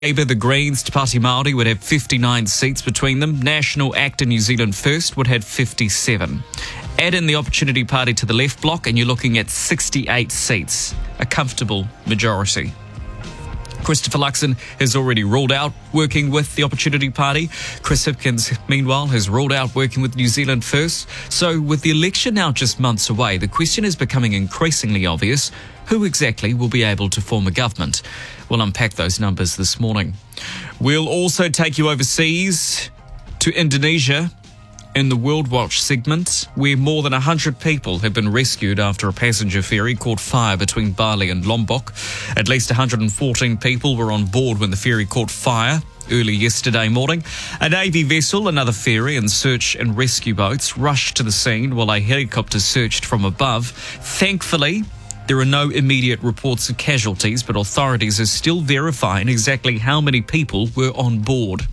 Labour, the Greens, Te Pāti Māori would have 59 seats between them. National Actor New Zealand First would have 57. Add in the Opportunity Party to the left block and you're looking at 68 seats, a comfortable majority. Christopher Luxon has already ruled out working with the Opportunity Party. Chris Hipkins, meanwhile, has ruled out working with New Zealand First. So with the election now just months away, the question is becoming increasingly obvious: who exactly will be able to form a government? We'll unpack those numbers this morning. We'll also take you overseas to Indonesia in the World Watch segment, where more than 100 people have been rescued after a passenger ferry caught fire between Bali and Lombok. At least 114 people were on board when the ferry caught fire early yesterday morning. A Navy vessel, another ferry and search and rescue boats rushed to the scene while a helicopter searched from above. Thankfully, there are no immediate reports of casualties, but authorities are still verifying exactly how many people were on board.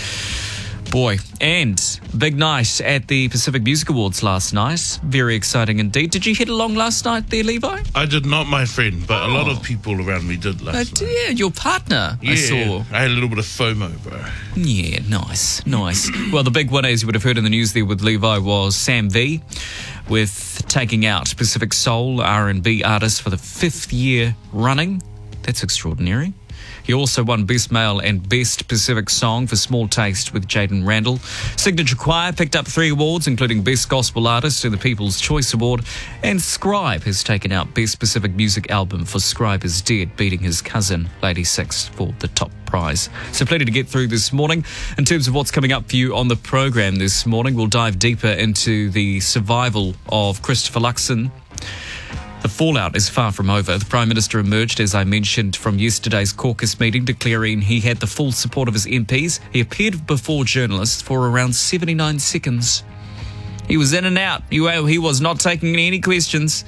Boy, and big night at the Pacific Music Awards last night. Very exciting indeed. Did you head along last night there, Levi? I did not, my friend, but a lot of people around me did last night. Yeah, your partner, yeah, I saw. I had a little bit of FOMO, bro. Yeah, nice. Well, the big one, as you would have heard in the news there with Levi, was Sam V, with taking out Pacific Soul R&B artist for the 5th year running. That's extraordinary. He also won Best Male and Best Pacific Song for Small Taste with Jaden Randall. Signature Choir picked up 3 awards, including Best Gospel Artist and the People's Choice Award. And Scribe has taken out Best Pacific Music Album for Scribe is Dead, beating his cousin, Lady Six, for the top prize. So plenty to get through this morning. In terms of what's coming up for you on the program this morning, we'll dive deeper into the survival of Christopher Luxon. The fallout is far from over. The Prime Minister emerged, as I mentioned, from yesterday's caucus meeting, declaring he had the full support of his MPs. He appeared before journalists for around 79 seconds. He was in and out. He was not taking any questions.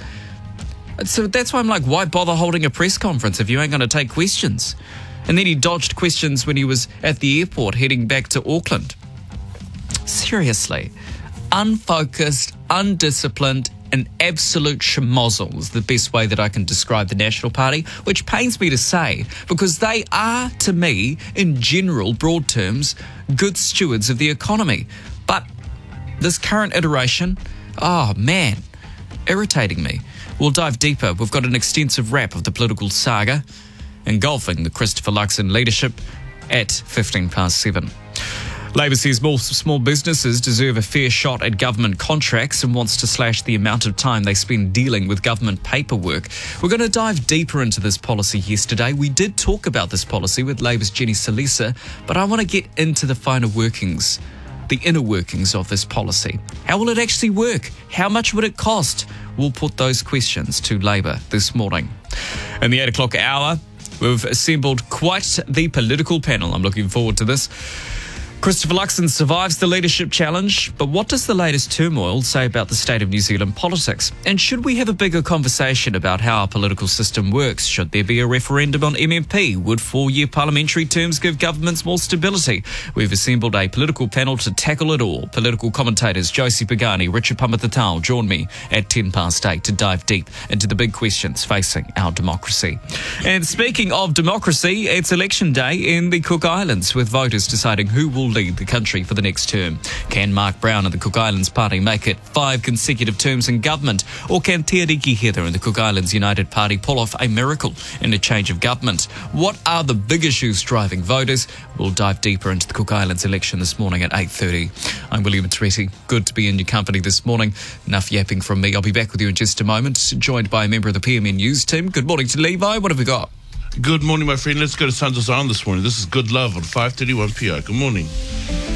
So that's why I'm like, why bother holding a press conference if you ain't going to take questions? And then he dodged questions when he was at the airport heading back to Auckland. Seriously. Unfocused, undisciplined, an absolute schmozzle is the best way that I can describe the National Party, which pains me to say, because they are, to me, in general, broad terms, good stewards of the economy. But this current iteration, oh man, irritating me. We'll dive deeper. We've got an extensive wrap of the political saga engulfing the Christopher Luxon leadership at 7:15. Labour says more small businesses deserve a fair shot at government contracts and wants to slash the amount of time they spend dealing with government paperwork. We're going to dive deeper into this policy yesterday. We did talk about this policy with Labour's Jenny Salesa, but I want to get into the finer workings, the inner workings of this policy. How will it actually work? How much would it cost? We'll put those questions to Labour this morning. In the 8 o'clock hour, we've assembled quite the political panel. I'm looking forward to this. Christopher Luxon survives the leadership challenge, but what does the latest turmoil say about the state of New Zealand politics? And should we have a bigger conversation about how our political system works? Should there be a referendum on MMP? Would 4-year parliamentary terms give governments more stability? We've assembled a political panel to tackle it all. Political commentators Josie Pagani, Richard Pamatatau join me at 8:10 to dive deep into the big questions facing our democracy. And speaking of democracy, it's election day in the Cook Islands, with voters deciding who will lead the country for the next term. Can Mark Brown and the Cook Islands Party make it 5 consecutive terms in government? Or can Te Ariki Heather and the Cook Islands United Party pull off a miracle in a change of government? What are the big issues driving voters? We'll dive deeper into the Cook Islands election this morning at 8:30. I'm William Tretti. Good to be in your company this morning. Enough yapping from me. I'll be back with you in just a moment, joined by a member of the PMN News team. Good morning to Levi. What have we got? Good morning, my friend. Let's go to Sandals Island this morning. This is Good Love on 5:31 PR. Good morning.